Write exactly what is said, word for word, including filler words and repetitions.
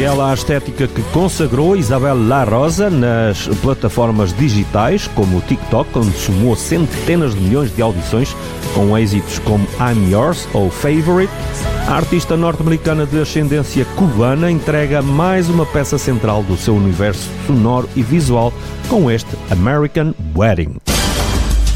ela a estética que consagrou Isabel La Rosa nas plataformas digitais, como o TikTok, onde somou centenas de milhões de audições, com êxitos como I'm Yours ou Favorite. A artista norte-americana de ascendência cubana entrega mais uma peça central do seu universo sonoro e visual com este American Wedding.